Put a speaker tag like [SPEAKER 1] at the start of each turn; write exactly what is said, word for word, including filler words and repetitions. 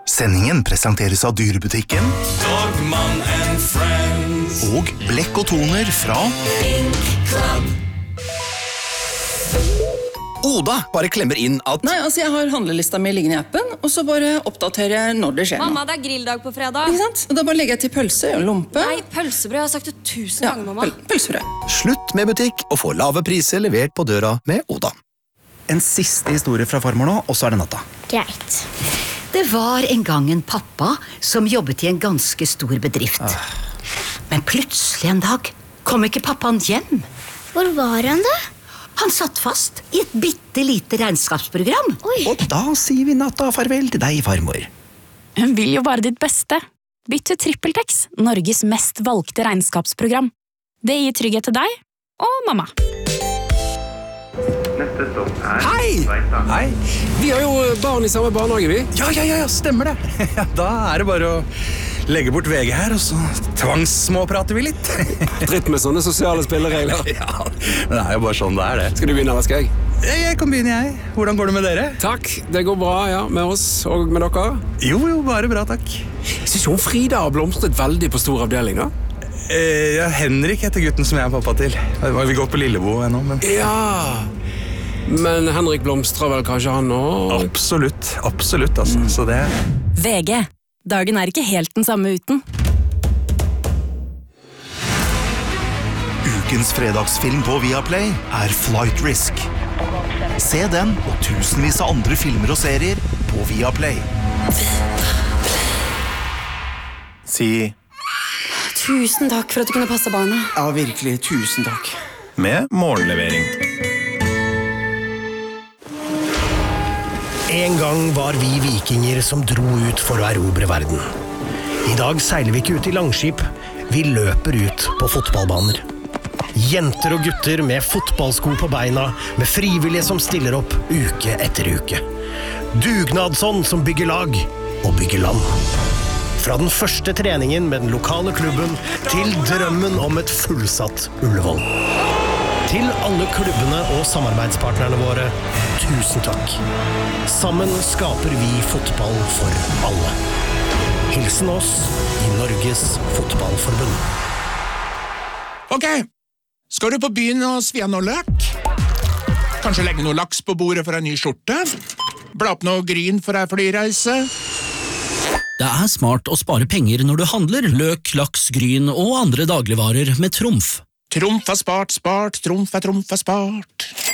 [SPEAKER 1] Sendingen presenteres av Dyrebutikken
[SPEAKER 2] Dogman and Friends
[SPEAKER 1] og Blekk og Toner fra
[SPEAKER 2] Ink Club.
[SPEAKER 3] Oda bare klemmer inn at
[SPEAKER 4] Nei, altså jeg har handlelista mi liggende i appen, og så bare oppdaterer jeg når det skjer.
[SPEAKER 5] Mamma, det er grilldag på fredag.
[SPEAKER 4] Ikke sant? Og da bare legger jeg til pølse og lompe.
[SPEAKER 5] Nei, pølsebrød, jeg har sagt det tusen
[SPEAKER 4] Ja,
[SPEAKER 5] ganger, mamma.
[SPEAKER 4] pøl pølsebrød.
[SPEAKER 3] slutt med butikk og få lave priser levert på døra med Oda.
[SPEAKER 6] En siste historie fra farmor nå, og så er det natta.
[SPEAKER 7] Greit. Det var en gang en pappa som jobbet i en ganske stor bedrift. Men plutselig en dag kom ikke pappaen hjem.
[SPEAKER 8] Hvor var han da?
[SPEAKER 7] Han satt fast i et bitte lite regnskapsprogram.
[SPEAKER 8] Oi.
[SPEAKER 6] Og da sier vi natta farvel til deg, farmor.
[SPEAKER 9] Hun vil jo bare ditt beste. Bytt til TrippelTex, Norges mest valgte regnskapsprogram. Det gir trygghet til deg og mamma.
[SPEAKER 10] Neste stopp er
[SPEAKER 6] Hei!
[SPEAKER 10] Tveita.
[SPEAKER 6] Hei!
[SPEAKER 11] Vi har jo barn i samme barnehage, vi.
[SPEAKER 6] Ja, ja, ja, ja, stemmer det. Ja, da er det bare å legge bort V G her, og så tvangssmåprater vi litt.
[SPEAKER 11] Dritt med sånne sosiale spilleregler.
[SPEAKER 6] Ja, men det er jo bare sånn det er det.
[SPEAKER 11] Skal du begynne, eller skal jeg?
[SPEAKER 6] Jeg, jeg kan begynne, jeg. Hvordan går det med dere?
[SPEAKER 11] Takk, det går bra, ja, med oss og med dere.
[SPEAKER 6] Jo, jo, bare bra, takk.
[SPEAKER 11] Jeg synes jo Frida har blomstret veldig på stor avdeling, da.
[SPEAKER 6] Eh, ja, Henrik heter gutten som jeg er pappa til. Vi går på Lillebo ennå, men...
[SPEAKER 11] Ja, men Henrik blomstrer vel kanskje han også?
[SPEAKER 6] Absolutt, absolutt, altså. Så det...
[SPEAKER 9] V G. Dagen er ikke helt den samme uten.
[SPEAKER 1] Ukens fredagsfilm på Viaplay er Flight Risk. Se den og tusenvis av andre filmer og serier på Viaplay.
[SPEAKER 3] Si
[SPEAKER 5] Tusen takk for at du kunne passe barna.
[SPEAKER 6] Ja, virkelig, tusen takk.
[SPEAKER 3] med morgenlevering.
[SPEAKER 12] En gang var vi vikinger som dro ut for å erobre verden. I dag seiler vi ikke ut i langskip, vi løper ut på fotballbaner. Jenter og gutter med fotballsko på beina, med frivillige som stiller opp uke etter uke. Dugnadsånd som bygger lag og bygger land. Fra den første treningen med den lokale klubben til drømmen om et fullsatt Ullevål. Til alle klubbene og samarbeidspartnerne våre, tusen takk. Sammen skaper vi fotball for alle. Hilsen oss i Norges Fotballforbund.
[SPEAKER 13] Ok, skal du på byen og svi av noe løk? Kanskje legge noe laks på bordet for en ny skjorte? Bla opp noe gryn for ei flyreise?
[SPEAKER 14] Det er smart å spare penger når du handler løk, laks, gryn og andre dagligvarer med Trumf.
[SPEAKER 13] Trumf er spart, spart, trumf er trumf er spart.